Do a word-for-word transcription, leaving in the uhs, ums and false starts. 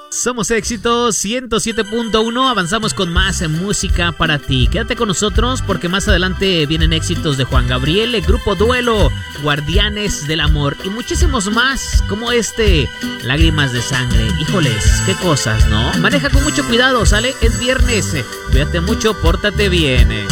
Somos Éxito ciento siete punto uno, avanzamos con más música para ti. Quédate con nosotros porque más adelante vienen éxitos de Juan Gabriel, el Grupo Duelo, Guardianes del Amor y muchísimos más como este, Lágrimas de Sangre. Híjoles, qué cosas, ¿no? Maneja con mucho cuidado, ¿sale? Es viernes, cuídate mucho, pórtate bien.